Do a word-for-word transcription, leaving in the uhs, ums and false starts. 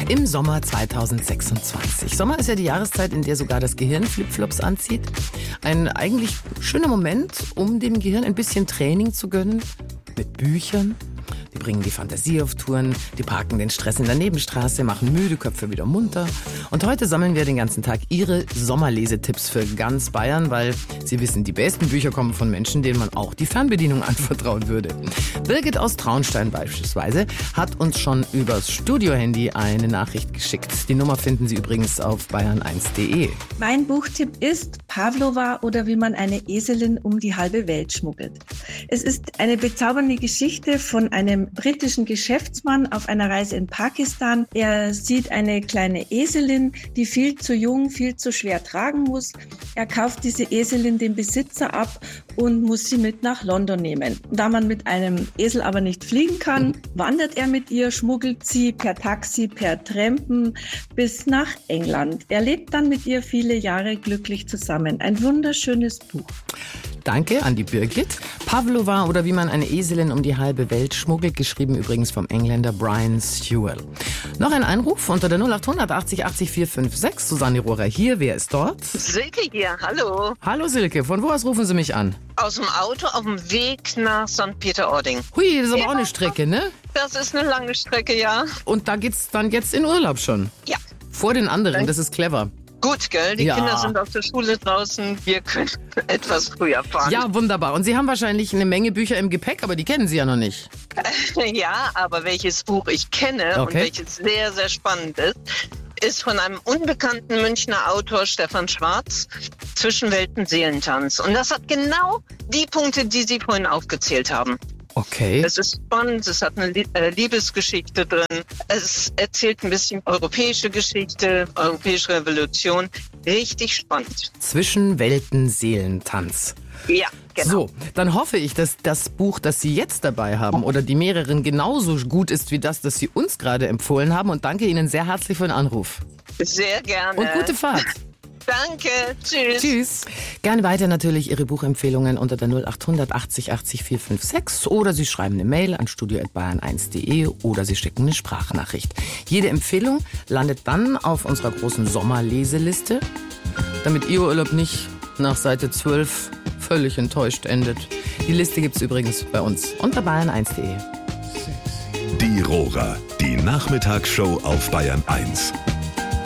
im Sommer zweitausendsechsundzwanzig. Sommer ist ja die Jahreszeit, in der sogar das Gehirn Flipflops anzieht. Ein eigentlich schöner Moment, um dem Gehirn ein bisschen Training zu gönnen mit Büchern. Die bringen die Fantasie auf Touren, die parken den Stress in der Nebenstraße, machen müde Köpfe wieder munter. Und heute sammeln wir den ganzen Tag Ihre Sommerlesetipps für ganz Bayern, weil Sie wissen, die besten Bücher kommen von Menschen, denen man auch die Fernbedienung anvertrauen würde. Birgit aus Traunstein beispielsweise hat uns schon übers Studiohandy eine Nachricht geschickt. Die Nummer finden Sie übrigens auf bayern eins punkt de. Mein Buchtipp ist Pavlova oder wie man eine Eselin um die halbe Welt schmuggelt. Es ist eine bezaubernde Geschichte von einem britischen Geschäftsmann auf einer Reise in Pakistan. Er sieht eine kleine Eselin, die viel zu jung, viel zu schwer tragen muss. Er kauft diese Eselin dem Besitzer ab und muss sie mit nach London nehmen. Da man mit einem Esel aber nicht fliegen kann, wandert er mit ihr, schmuggelt sie per Taxi, per Trampen bis nach England. Er lebt dann mit ihr viele Jahre glücklich zusammen. Ein wunderschönes Buch. Danke an die Birgit. Pavlova oder wie man eine Eselin um die halbe Welt schmuggelt, geschrieben übrigens vom Engländer Brian Sewell. Noch ein Einruf unter der null acht hundert achtzig achtzig vier fünf sechs. Susanne Rohrer hier. Wer ist dort? Silke hier, hallo. Hallo Silke, von wo aus rufen Sie mich an? Aus dem Auto auf dem Weg nach Sankt Peter-Ording. Hui, das ist aber Ja. auch eine Strecke, ne? Das ist eine lange Strecke, ja. Und da geht's dann jetzt in Urlaub schon? Ja. Vor den anderen, das ist clever. Gut, gell? Die Ja. Kinder sind aus der Schule draußen. Wir können etwas früher fahren. Ja, wunderbar. Und Sie haben wahrscheinlich eine Menge Bücher im Gepäck, aber die kennen Sie ja noch nicht. Ja, aber welches Buch ich kenne und Okay. welches sehr, sehr spannend ist, ist von einem unbekannten Münchner Autor, Stefan Schwarz, Zwischenwelten Seelentanz. Und das hat genau die Punkte, die Sie vorhin aufgezählt haben. Okay. Es ist spannend, es hat eine Lie- äh, Liebesgeschichte drin, es erzählt ein bisschen europäische Geschichte, europäische Revolution. Richtig spannend. Zwischenwelten Seelentanz. Ja, genau. So, dann hoffe ich, dass das Buch, das Sie jetzt dabei haben oder die mehreren genauso gut ist wie das, das Sie uns gerade empfohlen haben. Und danke Ihnen sehr herzlich für den Anruf. Sehr gerne. Und gute Fahrt. Danke, tschüss. Tschüss. Gerne weiter natürlich Ihre Buchempfehlungen unter der null acht hundert achtzig achtzig vier fünf sechs oder Sie schreiben eine Mail an studio at bayern eins punkt de oder Sie schicken eine Sprachnachricht. Jede Empfehlung landet dann auf unserer großen Sommerleseliste, damit Ihr Urlaub nicht nach Seite zwölf völlig enttäuscht endet. Die Liste gibt's übrigens bei uns unter bayern eins punkt de. Die Rohrer, die Nachmittagsshow auf Bayern eins.